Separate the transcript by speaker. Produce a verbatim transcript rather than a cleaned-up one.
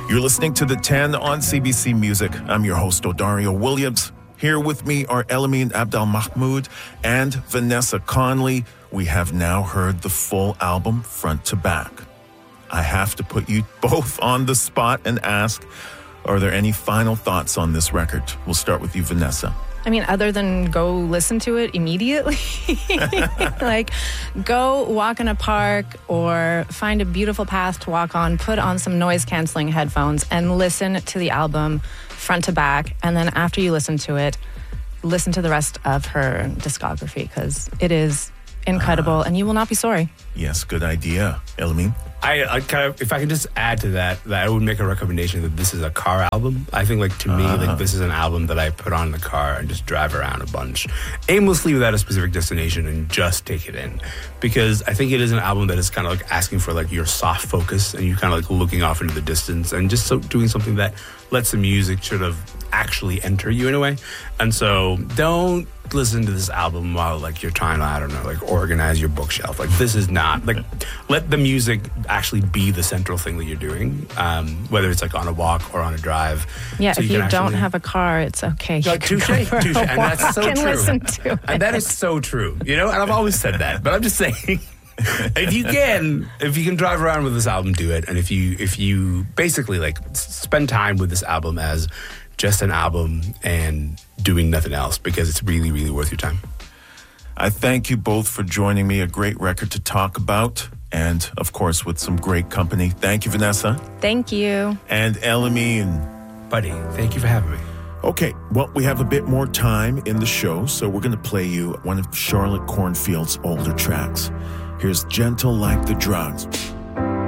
Speaker 1: You're listening to The ten on C B C Music. I'm your host, Odario Williams. Here with me are Elamin Abdelmahmoud and Vanessa Conley. We have now heard the full album front to back. I have to put you both on the spot and ask, are there any final thoughts on this record? We'll start with you, Vanessa.
Speaker 2: I mean, other than go listen to it immediately, like go walk in a park or find a beautiful path to walk on, put on some noise-canceling headphones and listen to the album front to back. And then after you listen to it, listen to the rest of her discography because it is incredible uh, and you will not be sorry.
Speaker 1: Yes, good idea. Elamin?
Speaker 3: I, I kind of, if I can just add to that, that I would make a recommendation that this is a car album. I think, like, to me, uh-huh. like, this is an album that I put on in the car and just drive around a bunch, aimlessly without a specific destination, and just take it in. Because I think it is an album that is kind of like asking for, like, your soft focus, and you kind of like looking off into the distance, and just so doing something that lets the music sort of actually enter you in a way. And so don't listen to this album while, like, you're trying to, I don't know, like, organize your bookshelf. Like, this is not, like, let the music actually be the central thing that you're doing, um, whether it's, like, on a walk or on a drive.
Speaker 2: Yeah,
Speaker 3: so
Speaker 2: if
Speaker 3: you,
Speaker 2: you
Speaker 3: actually,
Speaker 2: don't have a car, it's okay.
Speaker 3: Like, touche, touche. And that's so
Speaker 2: and
Speaker 3: true.
Speaker 2: Listen to it.
Speaker 3: And that is so true. You know, and I've always said that, but I'm just saying, if you can, if you can drive around with this album, do it. And if you, if you basically, like, spend time with this album as just an album and doing nothing else, because it's really, really worth your time.
Speaker 1: I thank you both for joining me. A great record to talk about, and of course with some great company. Thank you, Vanessa.
Speaker 2: Thank you.
Speaker 1: And Elamin.
Speaker 3: Buddy, thank you for having me.
Speaker 1: Okay, well, we have a bit more time in the show, so we're going to play you one of Charlotte Cornfield's older tracks. Here's Gentle Like the Drugs.